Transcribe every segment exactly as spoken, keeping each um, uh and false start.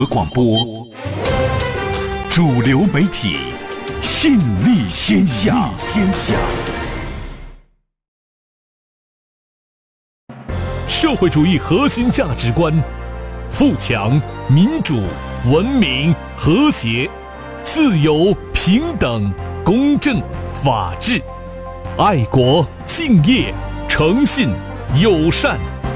广播，主流媒体，信力天下。天下。 社会主义核心价值观：富强、民主、文明、和谐、自由、平等、公正、法治、爱国、敬业、诚信、友善。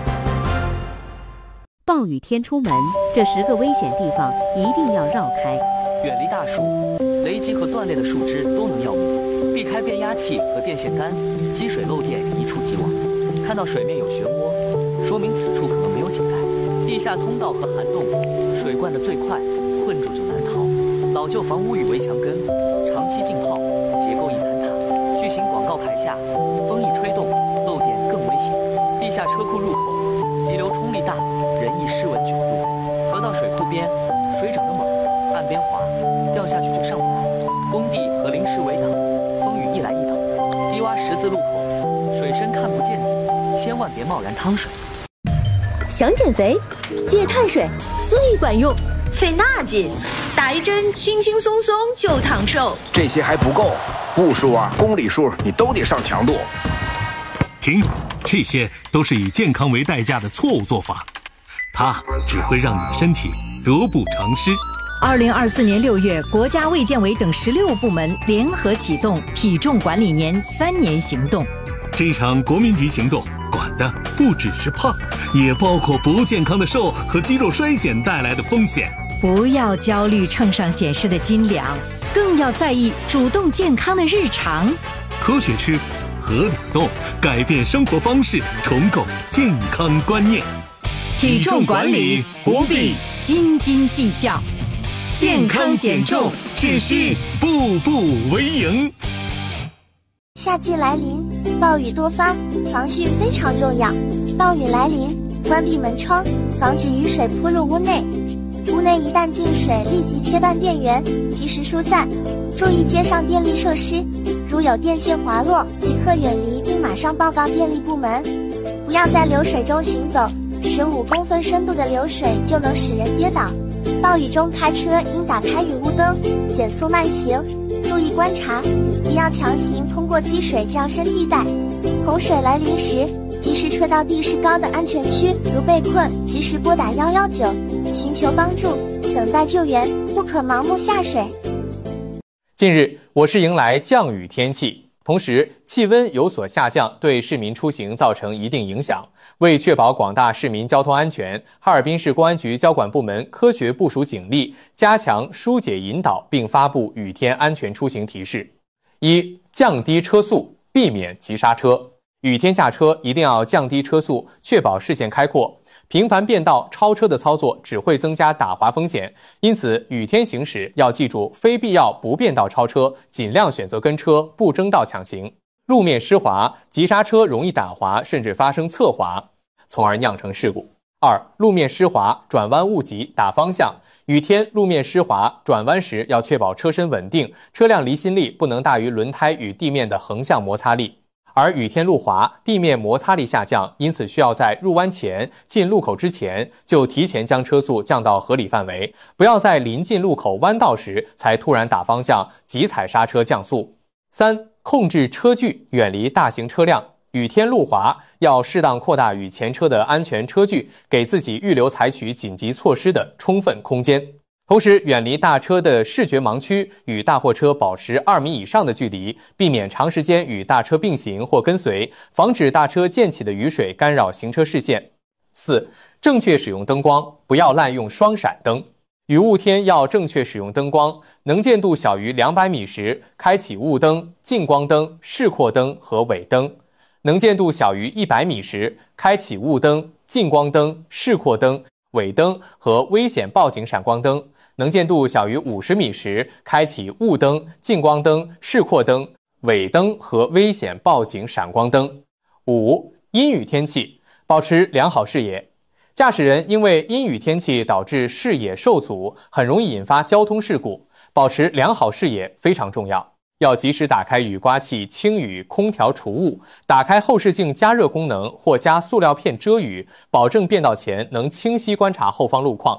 暴雨天出门，这十个危险地方一定要绕开。 远离大树，雷击和断裂的树枝都能要命，避开变压器和电线杆，积水漏电一触即亡。看到水面有漩涡，说明此处可能没有井盖。地下通道和涵洞，水灌得最快，困住就难逃。老旧房屋与围墙根，长期浸泡，结构易坍塌。巨型广告牌下，风一吹动，漏电更危险。地下车库入口，急流冲力大，人易失稳卷入。河道水库边，水涨得猛，岸边滑，掉下去就上不来。工地和临时围挡，风雨一来一倒。低洼十字路口，水深看不见底，千万别贸然趟水。 想减肥，戒碳水最管用。 费那劲，打一针轻轻松松就烫瘦。 这些还不够，步数啊、公里数你都得上强度。 停，这些都是以健康为代价的错误做法，它只会让你的身体得不偿失。 二零二四年六月，国家卫健委等十六部门联合启动体重管理年三年行动。 这场国民级行动管的不只是胖，也包括不健康的瘦和肌肉衰减带来的风险。 不要焦虑秤上显示的斤两，更要在意主动健康的日常。 科学吃，合理动，改变生活方式，重构健康观念。 体重管理不必斤斤计较，健康减重只需步步为营。 夏季来临，暴雨多发，防汛非常重要。暴雨来临，关闭门窗，防止雨水扑入屋内。屋内一旦进水，立即切断电源，及时疏散。注意街上电力设施，如有电线滑落，即刻远离并马上报告电力部门。不要在流水中行走，十五公分深度的流水就能使人跌倒。暴雨中开车应打开雨雾灯，减速慢行，注意观察，不要强行通过积水较深地带。洪水来临时，及时撤到地势高的安全区，如被困，及时拨打一一九，寻求帮助，等待救援，不可盲目下水。 近日，我市迎来降雨天气，同时气温有所下降，对市民出行造成一定影响。为确保广大市民交通安全，哈尔滨市公安局交管部门科学部署警力，加强疏解引导，并发布雨天安全出行提示：一、降低车速，避免急刹车。雨天驾车一定要降低车速，确保视线开阔。频繁变道、超车的操作只会增加打滑风险，因此雨天行驶要记住非必要不变道超车，尽量选择跟车，不争道抢行。路面湿滑，急刹车容易打滑，甚至发生侧滑，从而酿成事故。二、路面湿滑，转弯误急打方向。雨天路面湿滑，转弯时要确保车身稳定，车辆离心力不能大于轮胎与地面的横向摩擦力。而雨天路滑，地面摩擦力下降，因此需要在入弯前、进路口之前就提前将车速降到合理范围，不要在临近路口弯道时才突然打方向、急踩刹车降速。三、控制车距，远离大型车辆。雨天路滑，要适当扩大与前车的安全车距，给自己预留采取紧急措施的充分空间。同时，远离大车的视觉盲区，与大货车保持二米以上的距离，避免长时间与大车并行或跟随，防止大车溅起的雨水干扰行车视线。四、正确使用灯光，不要滥用双闪灯。雨雾天要正确使用灯光，能见度小于两百米时，开启雾灯、近光灯、示廓灯和尾灯；能见度小于一百米时，开启雾灯、近光灯、示廓灯、尾灯和危险报警闪光灯；能见度小于五十米时，开启雾灯、近光灯、示廓灯、尾灯和危险报警闪光灯。五、阴雨天气，保持良好视野。驾驶人因为阴雨天气导致视野受阻，很容易引发交通事故，保持良好视野非常重要。要及时打开雨刮器清雨空调除雾，打开后视镜加热功能或加塑料片遮雨，保证变道前能清晰观察后方路况。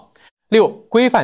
六、规范